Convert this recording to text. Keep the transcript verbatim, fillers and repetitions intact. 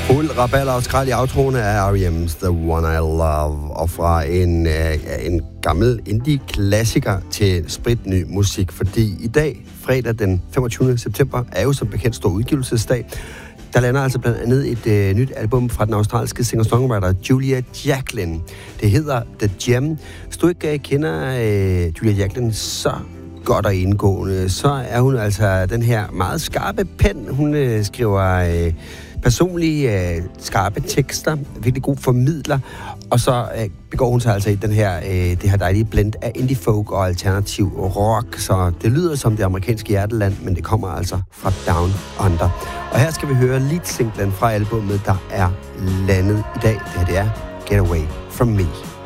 Fuld raballer og skrald i outroen af R E M's The One I Love, og fra en, øh, en gammel indie-klassiker til spritny musik, fordi i dag, fredag den femogtyvende september, er jo som bekendt stor udgivelsesdag. Der lander altså blandt andet et øh, nyt album fra den australske singer-songwriter Julia Jacklin. Det hedder The Gem. Hvis du ikke øh, kender øh, Julia Jacklin så godt og indgående, så er hun altså den her meget skarpe pen. Hun øh, skriver øh, personlige, øh, skarpe tekster, virkelig god formidler, og så øh, begår hun sig altså i den her, øh, det her dejlige blend af indie folk og alternativ rock, så det lyder som det amerikanske hjerteland, men det kommer altså fra Down Under. Og her skal vi høre lead-singlen fra albumet, der er landet i dag. Det her det er Get Away From Me.